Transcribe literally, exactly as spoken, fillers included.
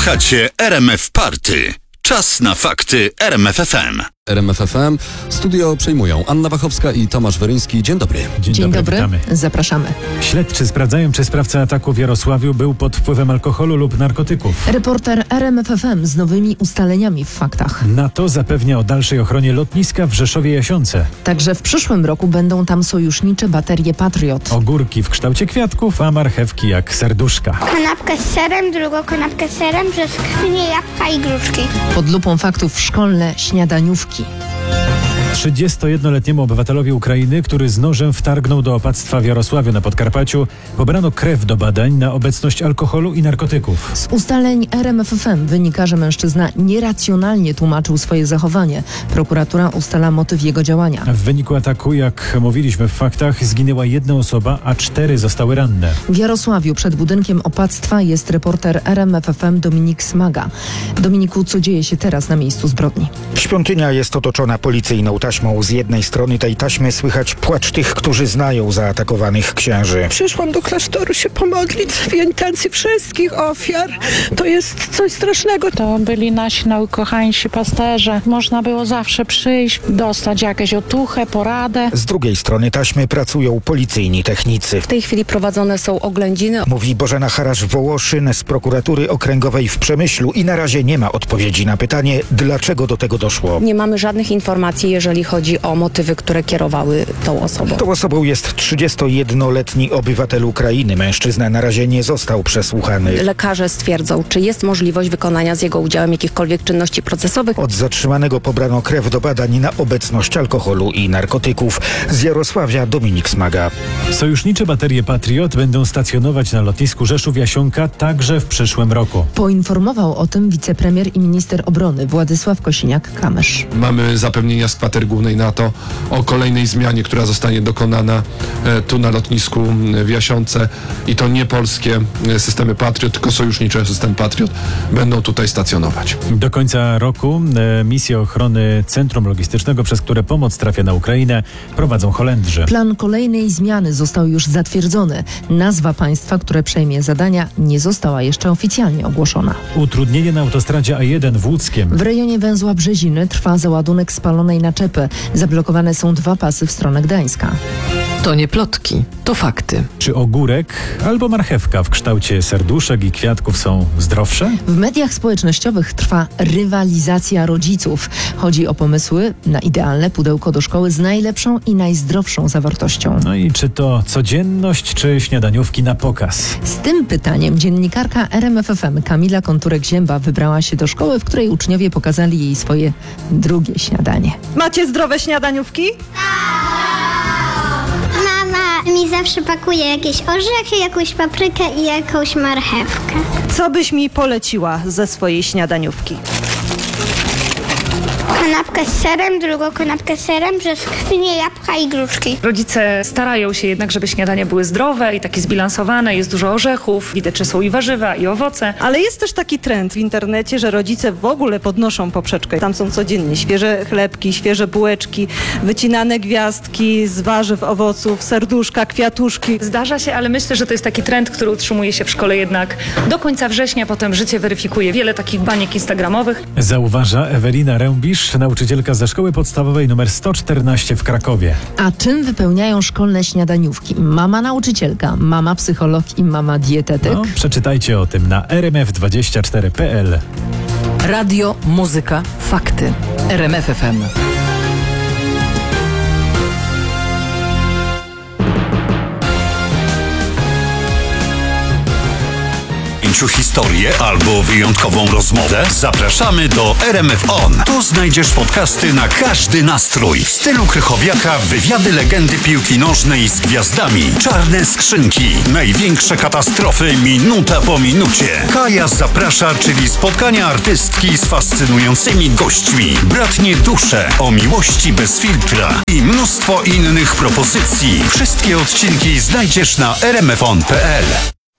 Słuchacie R M F Party. Czas na fakty R M F F M. R M F F M. Studio przejmują Anna Wachowska i Tomasz Weryński. Dzień dobry. Dzień, Dzień dobry, dobry. Witamy. Zapraszamy. Śledczy sprawdzają, czy sprawca ataku w Jarosławiu był pod wpływem alkoholu lub narkotyków. Reporter R M F F M z nowymi ustaleniami w faktach. NATO zapewnia o dalszej ochronie lotniska w Rzeszowie-Jasiące. Także w przyszłym roku będą tam sojusznicze baterie Patriot. Ogórki w kształcie kwiatków, a marchewki jak serduszka. Kanapkę z serem, drugą kanapkę z serem, brzoskwinie, jabłka i gruszki. Pod lupą faktów szkolne śniadaniówki. trzydziestojednoletniemu obywatelowi Ukrainy, który z nożem wtargnął do opactwa w Jarosławiu na Podkarpaciu, pobrano krew do badań na obecność alkoholu i narkotyków. Z ustaleń R M F F M wynika, że mężczyzna nieracjonalnie tłumaczył swoje zachowanie. Prokuratura ustala motyw jego działania. W wyniku ataku, jak mówiliśmy w faktach, zginęła jedna osoba, a cztery zostały ranne. W Jarosławiu przed budynkiem opactwa jest reporter R M F F M Dominik Smaga. Dominiku, co dzieje się teraz na miejscu zbrodni? Świątynia jest otoczona policyjną taśmą. Z jednej strony tej taśmy słychać płacz tych, którzy znają zaatakowanych księży. Przyszłam do klasztoru się pomodlić w intencji wszystkich ofiar. To jest coś strasznego. To byli nasi najukochańsi pasterze. Można było zawsze przyjść, dostać jakąś otuchę, poradę. Z drugiej strony taśmy pracują policyjni technicy. W tej chwili prowadzone są oględziny. Mówi Bożena Harasz-Wołoszyn z prokuratury okręgowej w Przemyślu i na razie nie ma odpowiedzi na pytanie, dlaczego do tego doszło. Nie mamy żadnych informacji, jeżeli chodzi o motywy, które kierowały tą osobą. Tą osobą jest trzydziestojednoletni obywatel Ukrainy. Mężczyzna na razie nie został przesłuchany. Lekarze stwierdzą, czy jest możliwość wykonania z jego udziałem jakichkolwiek czynności procesowych. Od zatrzymanego pobrano krew do badań na obecność alkoholu i narkotyków. Z Jarosławia Dominik Smaga. Sojusznicze baterie Patriot będą stacjonować na lotnisku Rzeszów-Jasiąka także w przyszłym roku. Poinformował o tym wicepremier i minister obrony Władysław Kosiniak-Kamysz. Mamy zapewnienia z kwatery głównej NATO o kolejnej zmianie, która zostanie dokonana e, tu na lotnisku w Jasiące i to nie polskie systemy Patriot, tylko sojusznicze system Patriot będą tutaj stacjonować. Do końca roku e, misję ochrony Centrum Logistycznego, przez które pomoc trafia na Ukrainę, prowadzą Holendrzy. Plan kolejnej zmiany został już zatwierdzony. Nazwa państwa, które przejmie zadania, nie została jeszcze oficjalnie ogłoszona. Utrudnienie na autostradzie A jeden w Łódzkiem. W rejonie węzła Brzeziny trwa załadunek spalonej naczepy. Zablokowane są dwa pasy w stronę Gdańska. To nie plotki, to fakty. Czy ogórek albo marchewka w kształcie serduszek i kwiatków są zdrowsze? W mediach społecznościowych trwa rywalizacja rodziców. Chodzi o pomysły na idealne pudełko do szkoły z najlepszą i najzdrowszą zawartością. No i czy to codzienność, czy śniadaniówki na pokaz? Z tym pytaniem dziennikarka R M F F M Kamila Konturek-Zięba wybrała się do szkoły, w której uczniowie pokazali jej swoje drugie śniadanie. Macie zdrowe śniadaniówki? Mama mi zawsze pakuje jakieś orzechy, jakąś paprykę i jakąś marchewkę. Co byś mi poleciła ze swojej śniadaniówki? Kanapkę z serem, drugą kanapkę z serem, brzoskwinie, jabłka i gruszki. Rodzice starają się jednak, żeby śniadania były zdrowe i takie zbilansowane. Jest dużo orzechów, widać, że są i warzywa, i owoce. Ale jest też taki trend w internecie, że rodzice w ogóle podnoszą poprzeczkę. Tam są codziennie świeże chlebki, świeże bułeczki, wycinane gwiazdki z warzyw, owoców, serduszka, kwiatuszki. Zdarza się, ale myślę, że to jest taki trend, który utrzymuje się w szkole jednak do końca września. Potem życie weryfikuje wiele takich baniek instagramowych. Zauważa Ewelina Rębisz, nauczycielka ze szkoły podstawowej nr sto czternaście w Krakowie. A czym wypełniają szkolne śniadaniówki? Mama nauczycielka, mama psycholog i mama dietetyk. No, przeczytajcie o tym na r m f dwadzieścia cztery kropka p l. Radio, muzyka, fakty. R M F F M. Historię albo wyjątkową rozmowę? Zapraszamy do R M F On. Tu znajdziesz podcasty na każdy nastrój. W stylu Krychowiaka wywiady legendy piłki nożnej z gwiazdami. Czarne skrzynki. Największe katastrofy minuta po minucie. Kaja zaprasza, czyli spotkania artystki z fascynującymi gośćmi. Bratnie dusze o miłości bez filtra i mnóstwo innych propozycji. Wszystkie odcinki znajdziesz na r m f on kropka p l.